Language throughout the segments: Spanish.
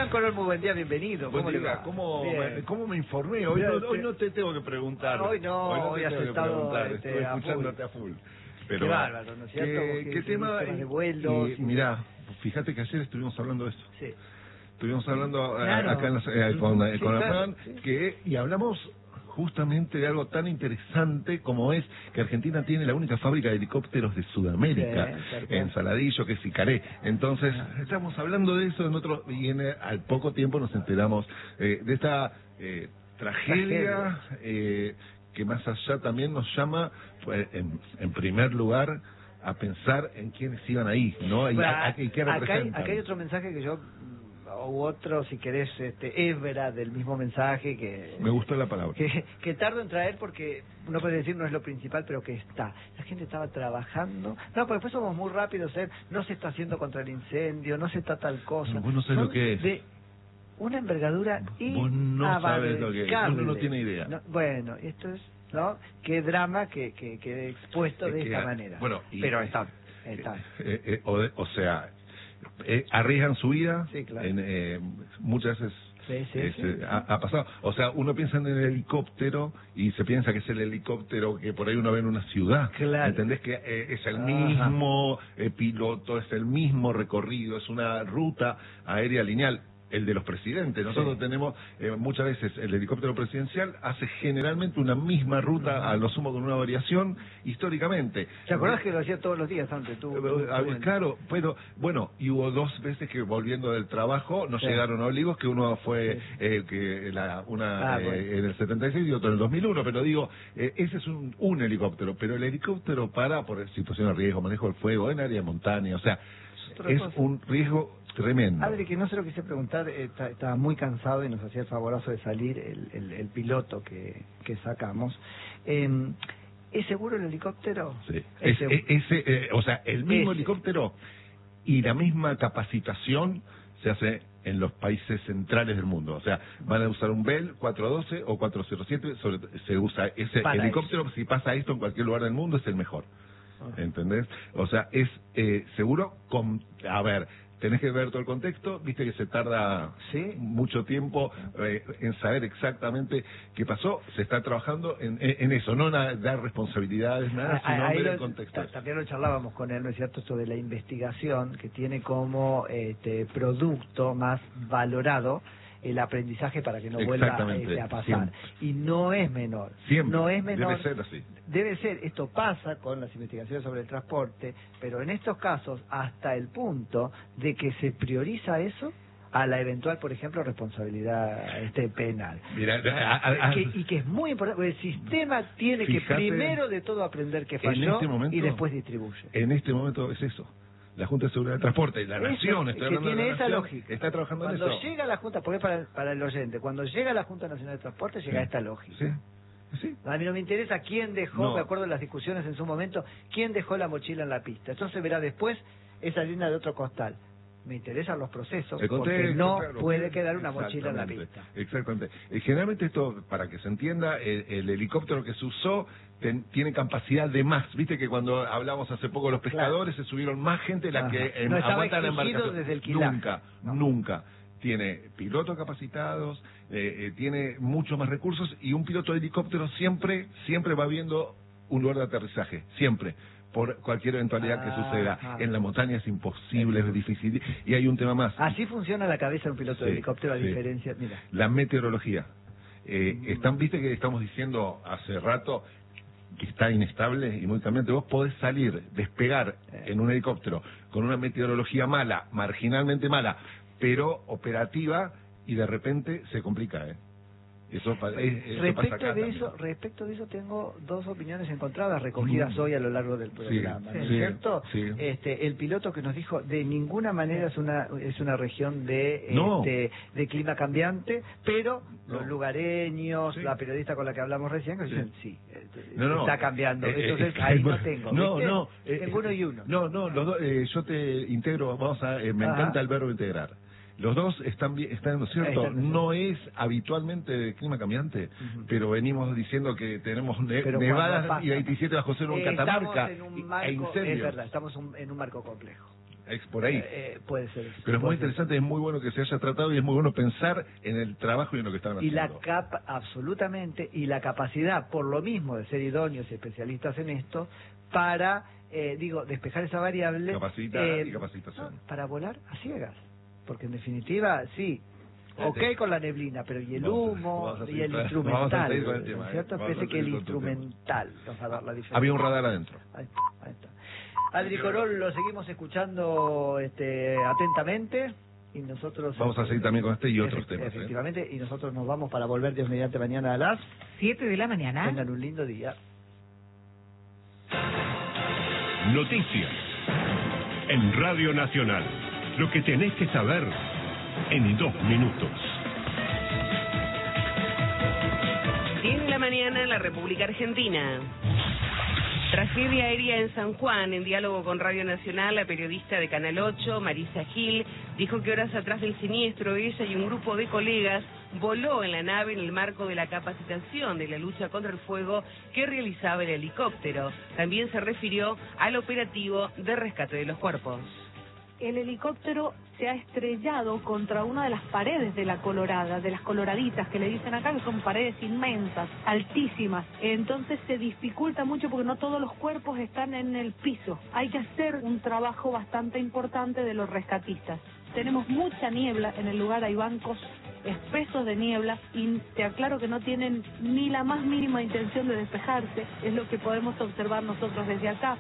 Hernán Colón, muy buen día, bienvenido. ¿Cómo le va? ¿Cómo me informé? Hoy no te tengo que preguntar. Hoy has estado estoy escuchándote a full. Pero qué bárbaro, ¿no es cierto? ¿Qué tema? De vuelos. Mirá, fíjate que ayer estuvimos hablando de eso. Sí. Estuvimos hablando claro. acá con Hernán, sí. y hablamos justamente de algo tan interesante como es que Argentina tiene la única fábrica de helicópteros de Sudamérica, en Saladillo, que es Icaré. Entonces, estamos hablando de eso y al poco tiempo nos enteramos de esta tragedia que más allá también nos llama, pues, en primer lugar, a pensar en quiénes iban ahí, ¿no? Y qué representan. Acá hay otro mensaje que yo... u otro, si querés, hebra del mismo mensaje que... Me gustó la palabra. Que tardo en traer porque uno puede decir no es lo principal, pero que está. La gente estaba trabajando. No, porque después somos muy rápidos, no se está haciendo contra el incendio, no se está tal cosa. Vos no sabés lo que es. De una envergadura Vos no sabés lo que es. Uno no tiene idea. No, bueno, esto es, ¿no? Qué drama que quede expuesto de esta manera. Bueno, pero está. O sea... arriesgan su vida, sí, claro. Muchas veces ha pasado. O sea, uno piensa en el helicóptero y se piensa que es el helicóptero que por ahí uno ve en una ciudad. Claro. ¿Entendés? Que es el mismo piloto, es el mismo recorrido, es una ruta aérea lineal. El de los presidentes. Nosotros tenemos muchas veces el helicóptero presidencial hace generalmente una misma ruta, a lo sumo con una variación históricamente. ¿Te acordás que lo hacía todos los días antes? Claro, pero bueno, y hubo 2 veces que volviendo del trabajo nos llegaron oligos, que uno fue en el 76 y otro en el 2001, pero digo, ese es un helicóptero, pero el helicóptero por situación de riesgo, manejo del fuego, en área de montaña, o sea, es un riesgo tremendo. Adri, que no se lo quise preguntar, estaba muy cansado y nos hacía el favorazo de salir el piloto que sacamos. ¿Es seguro el helicóptero? Sí. O sea, el mismo helicóptero y la misma capacitación se hace en los países centrales del mundo. O sea, van a usar un Bell 412 o 407, se usa ese helicóptero. Eso. Si pasa esto en cualquier lugar del mundo, es el mejor. ¿Entendés? O sea, es seguro a ver, tenés que ver todo el contexto, viste que se tarda mucho tiempo en saber exactamente qué pasó. Se está trabajando en eso, no dar responsabilidades, nada, sino ver el contexto. También lo charlábamos con él, ¿no es cierto?, esto de la investigación, que tiene como producto más valorado el aprendizaje para que no vuelva a pasar. Siempre. Y no es menor. Siempre. No es menor. Debe ser así. Debe ser, esto pasa con las investigaciones sobre el transporte, pero en estos casos hasta el punto de que se prioriza eso a la eventual, por ejemplo, responsabilidad penal. Mira, y que es muy importante, porque el sistema tiene que primero de todo aprender que falló y después distribuye. En este momento es eso. La Junta de Seguridad de Transporte, la Nación, que tiene esa lógica. Está trabajando en eso. Cuando llega la Junta, porque para el oyente, cuando llega la Junta Nacional de Transporte, llega esta lógica. Sí. A mí no me interesa quién dejó, me acuerdo de las discusiones en su momento, quién dejó la mochila en la pista. Entonces verá después esa línea de otro costal. Me interesan los procesos, porque no puede quedar una mochila en la pista. Exactamente. Generalmente esto, para que se entienda, el helicóptero que se usó tiene capacidad de más. Viste que cuando hablamos hace poco de los pescadores, se subieron más gente de la que aguanta la embarcación. Desde el Nunca. Tiene pilotos capacitados, tiene muchos más recursos, y un piloto de helicóptero siempre va viendo un lugar de aterrizaje, siempre. Por cualquier eventualidad que suceda. En la montaña es imposible, es difícil. Y hay un tema más. Así funciona la cabeza de un piloto de helicóptero, a diferencia... Mira. La meteorología. Viste que estamos diciendo hace rato que está inestable y muy cambiante. Vos podés salir, despegar en un helicóptero con una meteorología mala, marginalmente mala, pero operativa, y de repente se complica, Respecto de eso tengo 2 opiniones encontradas recogidas hoy a lo largo del programa, ¿no es cierto? Sí. El piloto que nos dijo de ninguna manera es una región de clima cambiante, pero los lugareños, la periodista con la que hablamos recién, que dicen está cambiando. Entonces ahí no tengo. Tengo uno y uno. No, los dos, yo te integro, me encanta el verbo integrar. Los dos están ¿no es cierto? No es habitualmente de clima cambiante, pero venimos diciendo que tenemos nevadas y 27 bajo cero en Catamarca e incendios. Es verdad, estamos en un marco complejo. Es por ahí. Puede ser eso. Pero es muy interesante, es muy bueno que se haya tratado y es muy bueno pensar en el trabajo y en lo que están haciendo. Y absolutamente, y la capacidad, por lo mismo, de ser idóneos y especialistas en esto, para, despejar esa variable. Capacitar y capacitación. Para volar a ciegas. Porque en definitiva, sí. Ok con la neblina, pero y el humo y el instrumental, ¿no es cierto? Parece que el instrumental nos va a dar la diferencia. Había un radar adentro. Ahí está. Adri Corol, lo seguimos escuchando atentamente y nosotros... Vamos a seguir también con este y otros temas. Efectivamente, y nosotros nos vamos para volver Dios mediante mañana a las 7 de la mañana. Tengan un lindo día. Noticias en Radio Nacional. Lo que tenés que saber en 2 minutos. 10 de la mañana en la República Argentina. Tragedia aérea en San Juan. En diálogo con Radio Nacional, la periodista de Canal 8, Marisa Gil, dijo que horas atrás del siniestro, ella y un grupo de colegas voló en la nave en el marco de la capacitación de la lucha contra el fuego que realizaba el helicóptero. También se refirió al operativo de rescate de los cuerpos. El helicóptero se ha estrellado contra una de las paredes de la Colorada, de las coloraditas que le dicen acá, que son paredes inmensas, altísimas. Entonces se dificulta mucho porque no todos los cuerpos están en el piso. Hay que hacer un trabajo bastante importante de los rescatistas. Tenemos mucha niebla en el lugar, hay bancos espesos de niebla y te aclaro que no tienen ni la más mínima intención de despejarse, es lo que podemos observar nosotros desde acá.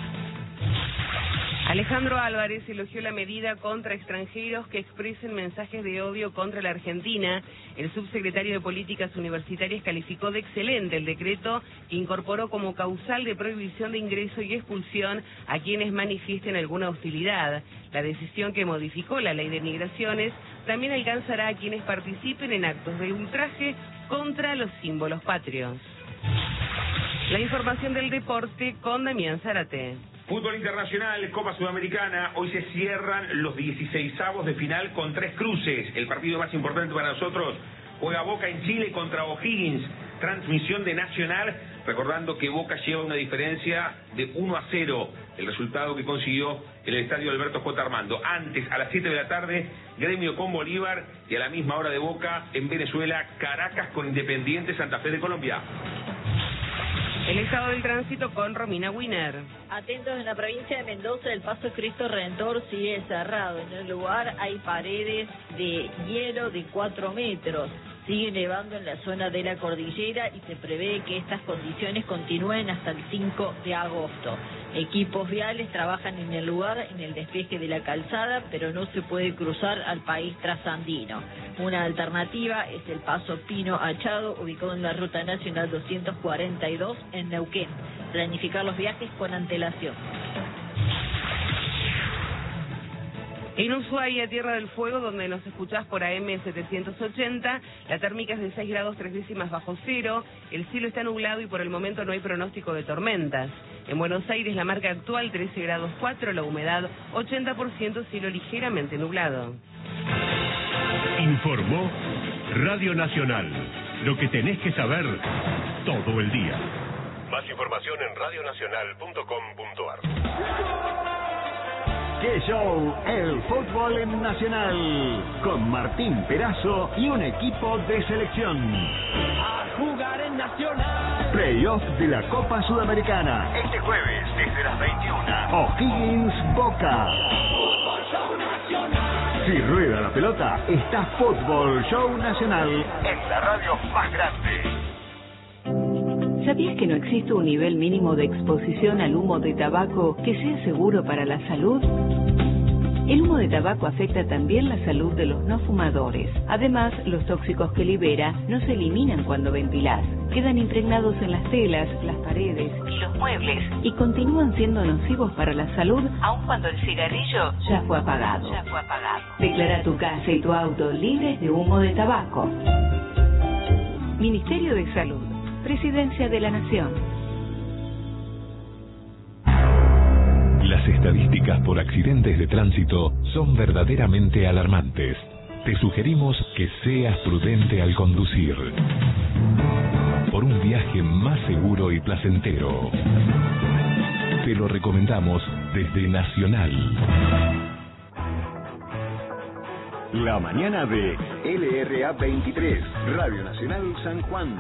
Alejandro Álvarez elogió la medida contra extranjeros que expresen mensajes de odio contra la Argentina. El subsecretario de Políticas Universitarias calificó de excelente el decreto que incorporó como causal de prohibición de ingreso y expulsión a quienes manifiesten alguna hostilidad. La decisión que modificó la ley de migraciones también alcanzará a quienes participen en actos de ultraje contra los símbolos patrios. La información del deporte con Damián Zárate. Fútbol internacional, Copa Sudamericana, hoy se cierran los 16avos de final con 3 cruces. El partido más importante para nosotros juega Boca en Chile contra O'Higgins, transmisión de Nacional, recordando que Boca lleva una diferencia de 1-0, el resultado que consiguió en el estadio Alberto J. Armando. Antes, a las 7 de la tarde, Gremio con Bolívar, y a la misma hora de Boca, en Venezuela, Caracas con Independiente Santa Fe de Colombia. El estado del tránsito con Romina Wiener. Atentos, en la provincia de Mendoza, el paso Cristo Redentor sigue cerrado. En el lugar hay paredes de hielo de 4 metros. Sigue nevando en la zona de la cordillera y se prevé que estas condiciones continúen hasta el 5 de agosto. Equipos viales trabajan en el lugar, en el despeje de la calzada, pero no se puede cruzar al país trasandino. Una alternativa es el paso Pino Achado, ubicado en la Ruta Nacional 242 en Neuquén. Planificar los viajes con antelación. En Ushuaia, Tierra del Fuego, donde nos escuchás por AM 780, la térmica es de 6 grados 3 décimas bajo cero, el cielo está nublado y por el momento no hay pronóstico de tormentas. En Buenos Aires, la marca actual 13 grados 4, la humedad 80%, cielo ligeramente nublado. Informó Radio Nacional. Lo que tenés que saber todo el día. Más información en radionacional.com.ar. ¡Qué show! El fútbol en Nacional, con Martín Perazo y un equipo de selección. A jugar en Nacional. Playoff de la Copa Sudamericana. Este jueves, desde las 21. O'Higgins Boca. Fútbol Show Nacional. Si rueda la pelota, está Fútbol Show Nacional en la radio más grande. ¿Sabías que no existe un nivel mínimo de exposición al humo de tabaco que sea seguro para la salud? El humo de tabaco afecta también la salud de los no fumadores. Además, los tóxicos que libera no se eliminan cuando ventilás. Quedan impregnados en las telas, las paredes y los muebles y continúan siendo nocivos para la salud aun cuando el cigarrillo ya fue apagado. Declara tu casa y tu auto libres de humo de tabaco. Ministerio de Salud. Presidencia de la Nación. Las estadísticas por accidentes de tránsito son verdaderamente alarmantes. Te sugerimos que seas prudente al conducir. Por un viaje más seguro y placentero. Te lo recomendamos desde Nacional. La mañana de LRA 23, Radio Nacional San Juan.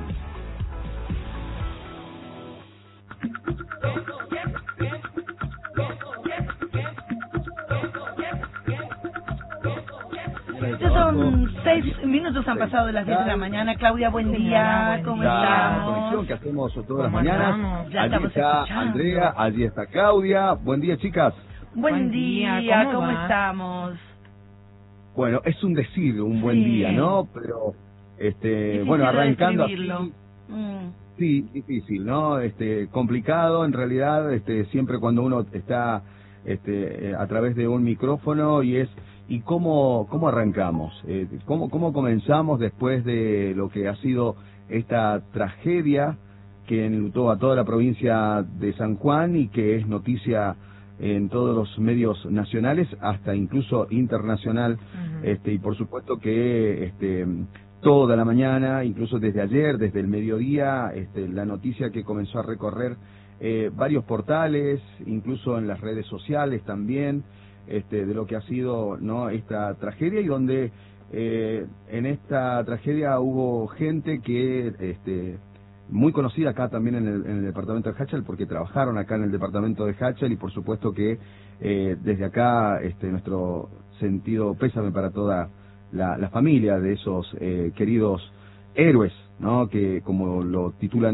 Ya son 6 minutos, han pasado de las 10 de la mañana. Claudia, buen día, ¿cómo estamos? La que hacemos todas las mañanas. Allí está Andrea, allí está Claudia. Buen día, chicas. Buen día, ¿cómo estamos? Bueno, es un decir, un buen día, ¿no? Pero, bueno, arrancando así, sí, difícil, ¿no? Complicado, en realidad, siempre cuando uno está, a través de un micrófono y cómo arrancamos, cómo comenzamos después de lo que ha sido esta tragedia que enlutó a toda la provincia de San Juan y que es noticia en todos los medios nacionales, hasta incluso internacional, y por supuesto que toda la mañana, incluso desde ayer, desde el mediodía, la noticia que comenzó a recorrer varios portales, incluso en las redes sociales también, de lo que ha sido, ¿no?, esta tragedia, y donde en esta tragedia hubo gente que muy conocida acá también en el departamento de Hachal, porque trabajaron acá en el departamento de Hachal, y por supuesto que desde acá nuestro sentido pésame para toda la familia de esos queridos héroes, ¿no?, que como lo titulan